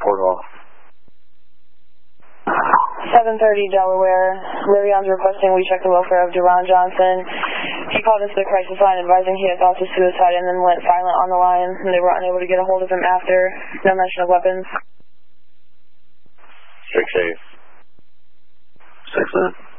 report off. 7:30 Delaware. Lillian's requesting we check the welfare of Deron Johnson. He called into the crisis line advising he had thoughts of suicide and then went silent on the line, and they were unable to get a hold of him after. No mention of weapons. 6-8. 6-8.